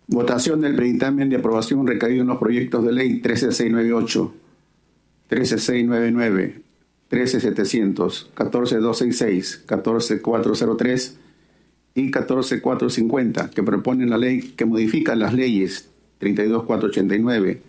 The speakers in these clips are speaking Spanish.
Votación del predictamen de aprobación recaído en los proyectos de ley 13698, 13699, 13700, 14266, 14403 y 14450, que proponen la ley que modifica las leyes 32489,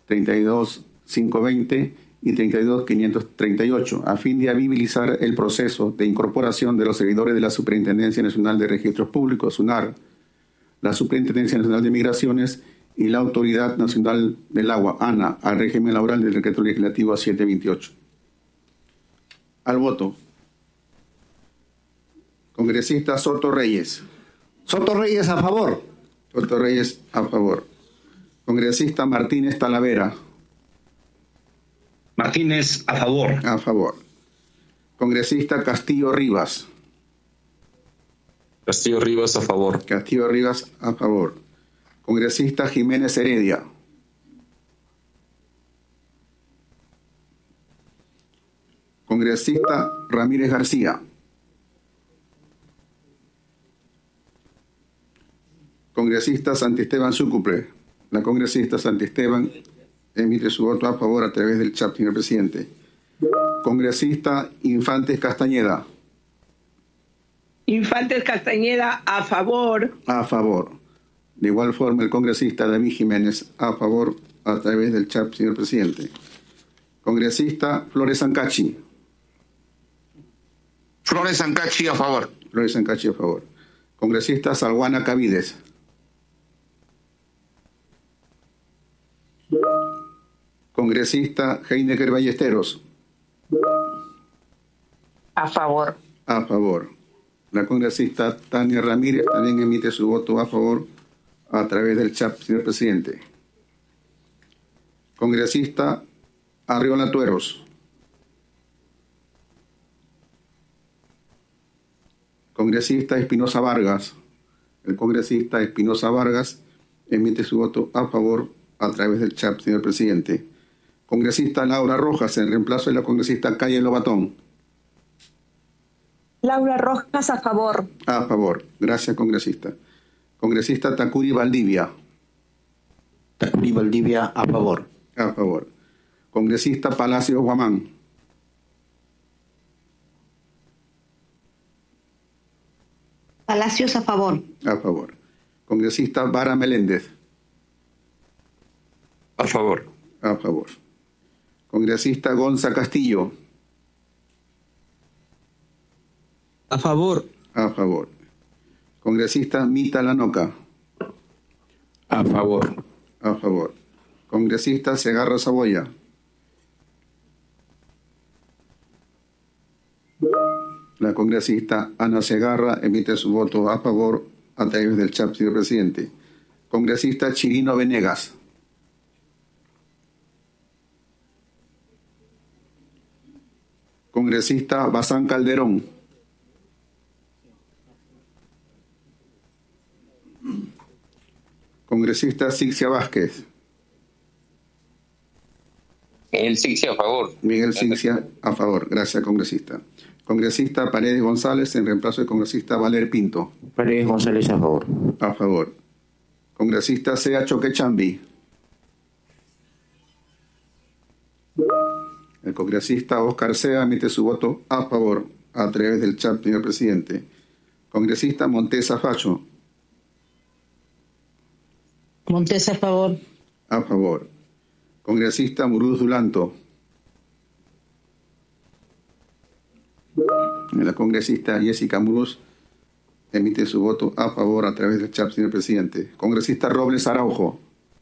32520 y 32538, a fin de habilitar el proceso de incorporación de los servidores de la Superintendencia Nacional de Registros Públicos, SUNAR, la Superintendencia Nacional de Migraciones y la Autoridad Nacional del Agua, ANA, al régimen laboral del Decreto Legislativo 728. Al voto. Congresista Soto Reyes. Soto Reyes, a favor. Soto Reyes, a favor. Congresista Martínez Talavera. Martínez, a favor. A favor. Congresista Castillo Rivas. Castillo Rivas, a favor. Castillo Rivas, a favor. Congresista Jiménez Heredia. Congresista Ramírez García. Congresista Santisteban Sucupre. La congresista Santisteban emite su voto a favor a través del chat, señor presidente. Congresista Infantes Castañeda. Infantes Castañeda, a favor. A favor. De igual forma, el congresista David Jiménez, a favor a través del chat, señor presidente. Congresista Flores Ancachi. Flores Ancachi, a favor. Flores Ancachi, a favor. Congresista Salguana Cavides. Congresista Heinecker Ballesteros. A favor. A favor. La congresista Tania Ramírez también emite su voto a favor a través del chat, señor presidente. Congresista Arriola Tueros. Congresista Espinosa Vargas. El congresista Espinosa Vargas emite su voto a favor a través del chat, señor presidente. Congresista Laura Rojas, en reemplazo de la congresista Calle Lobatón. Laura Rojas, a favor. A favor. Gracias, congresista. Congresista Tacuri Valdivia. Tacuri Valdivia, a favor. A favor. Congresista Palacio Guamán. Palacios, a favor. A favor. Congresista Vara Meléndez. A favor. A favor. Congresista Gonza Castillo. A favor. A favor. Congresista Mita Lanoca. A favor. A favor. Congresista Segarra Saboya. La congresista Ana Segarra emite su voto a favor a través del chat, señor presidente. Congresista Chirino Venegas. Congresista Bazán Calderón. Congresista Sixia Vázquez. Miguel Sixia, a favor. Miguel Sixia, a favor. Gracias, congresista. Congresista Paredes González, en reemplazo del congresista Valer Pinto. Paredes González, a favor. A favor. Congresista Sea Choquechambi. El congresista Oscar Sea emite su voto a favor a través del chat, señor presidente. Congresista Montesa Facho. Montes, a favor. A favor. Congresista Muruz Dulanto. La congresista Jessica Muruz emite su voto a favor a través del chat, señor presidente. Congresista Robles Araujo.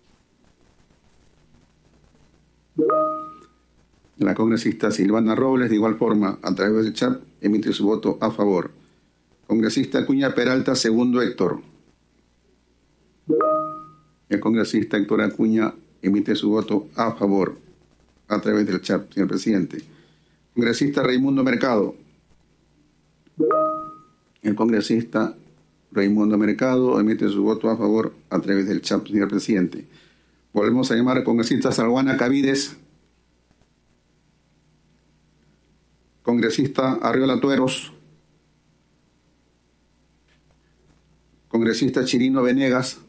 La congresista Silvana Robles, de igual forma, a través del chat, emite su voto a favor. Congresista Acuña Peralta, segundo Héctor. El congresista Héctor Acuña emite su voto a favor a través del chat, señor presidente. Congresista Raimundo Mercado. El congresista Raimundo Mercado emite su voto a favor a través del chat, señor presidente. Volvemos a llamar al congresista Salguana Cavides. Congresista Arriola Tueros. Congresista Chirino Venegas.